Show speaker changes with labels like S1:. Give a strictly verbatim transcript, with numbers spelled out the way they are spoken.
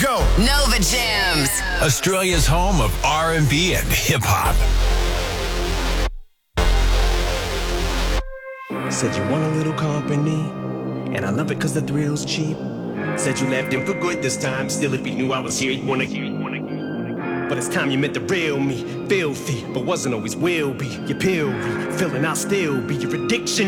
S1: go.
S2: Nova Jams.
S3: Australia's home of R and B and hip-hop.
S1: Said you want a little company, and I love it cause the thrill's cheap. Said you left him for good this time. Still, if he knew I was here, he'd wanna hear, he'd wanna hear. But it's time you met the real me. Filthy, but wasn't always will be. Your pill, feeling I'll still be your addiction.